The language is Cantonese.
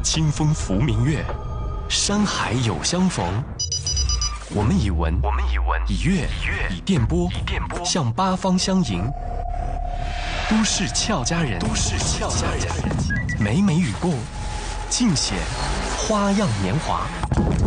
清风拂明月，山海有相逢。我们以文，以乐，以电波，向八方相迎。都市俏佳人，每每雨过，尽显花样年华。